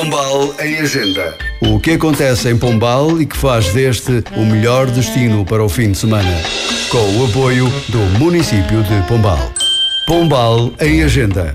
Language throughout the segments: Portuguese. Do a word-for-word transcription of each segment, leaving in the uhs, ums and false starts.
Pombal em Agenda. O que acontece em Pombal e que faz deste o melhor destino para o fim de semana. Com o apoio do município de Pombal. Pombal em Agenda.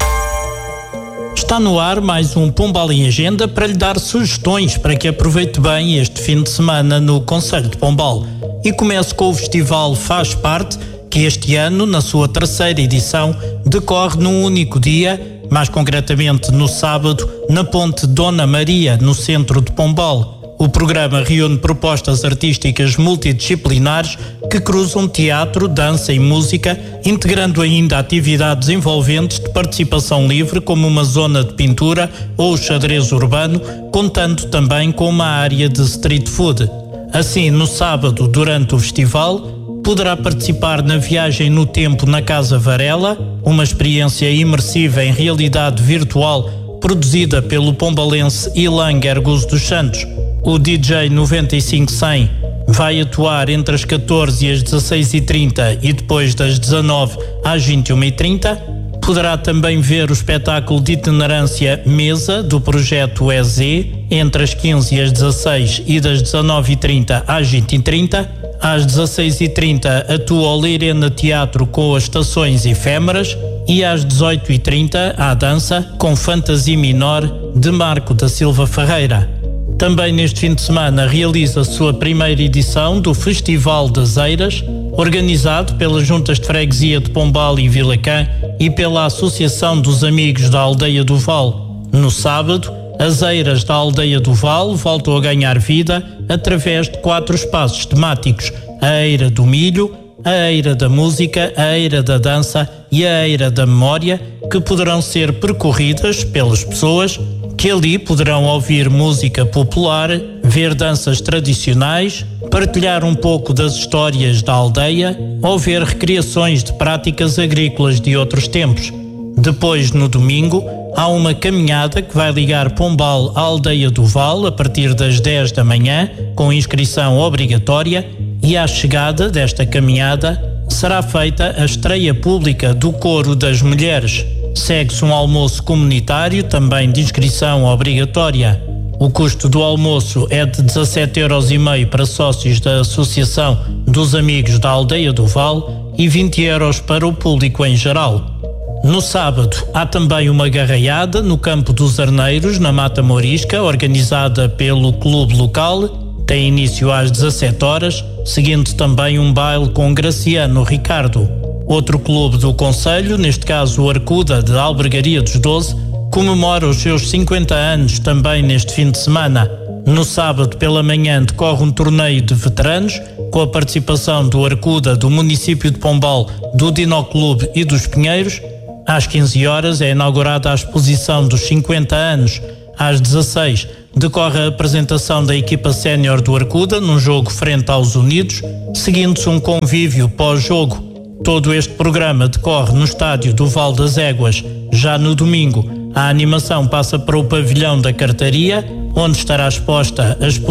Está no ar mais um Pombal em Agenda para lhe dar sugestões para que aproveite bem este fim de semana no concelho de Pombal. E começo com o festival Faz Parte, que este ano, na sua terceira edição, decorre num único dia, mais concretamente no sábado, na Ponte Dona Maria, no centro de Pombal. O programa reúne propostas artísticas multidisciplinares que cruzam teatro, dança e música, integrando ainda atividades envolventes de participação livre, como uma zona de pintura ou xadrez urbano, contando também com uma área de street food. Assim, no sábado, durante o festival, poderá participar na viagem no tempo na Casa Varela, uma experiência imersiva em realidade virtual produzida pelo pombalense Ilan Guerguso dos Santos. O D J noventa e cinco cem vai atuar entre as catorze e as dezasseis e trinta e depois das dezanove às vinte e uma e trinta. Poderá também ver o espetáculo de itinerância Mesa, do projeto E Z, entre as quinze e as dezasseis e das dezanove e trinta às vinte e trinta. Às dezasseis e trinta atua o Leirena Teatro com as Estações Efêmeras e às dezoito e trinta à dança com Fantasia Minor de Marco da Silva Ferreira. Também neste fim de semana realiza a sua primeira edição do Festival das Eiras, organizado pelas Juntas de Freguesia de Pombal e Vilacã e pela Associação dos Amigos da Aldeia do Val. No sábado, as Eiras da Aldeia do Val voltam a ganhar vida através de quatro espaços temáticos: a Eira do Milho, a Eira da Música, a Eira da Dança e a Eira da Memória, que poderão ser percorridas pelas pessoas que ali poderão ouvir música popular, ver danças tradicionais, partilhar um pouco das histórias da aldeia ou ver recriações de práticas agrícolas de outros tempos. Depois, no domingo, há uma caminhada que vai ligar Pombal à Aldeia do Val a partir das dez da manhã, com inscrição obrigatória, e à chegada desta caminhada será feita a estreia pública do Coro das Mulheres. Segue-se um almoço comunitário, também de inscrição obrigatória. O custo do almoço é de dezassete euros e meio para sócios da Associação dos Amigos da Aldeia do Val e vinte euros para o público em geral. No sábado, há também uma garraiada no Campo dos Arneiros, na Mata Mourisca, organizada pelo clube local. Tem início às dezassete horas, seguindo também um baile com Graciano Ricardo. Outro clube do concelho, neste caso o Arcuda de Albergaria dos Doze, comemora os seus cinquenta anos também neste fim de semana. No sábado pela manhã decorre um torneio de veteranos, com a participação do Arcuda, do município de Pombal, do Dinoclube e dos Pinheiros. Às quinze horas é inaugurada a exposição dos cinquenta anos. Às dezasseis decorre a apresentação da equipa sénior do Arcuda num jogo frente aos Unidos, seguindo-se um convívio pós-jogo. Todo este programa decorre no estádio do Val das Éguas. Já no domingo, a animação passa para o pavilhão da Cartaria, onde estará exposta a exposição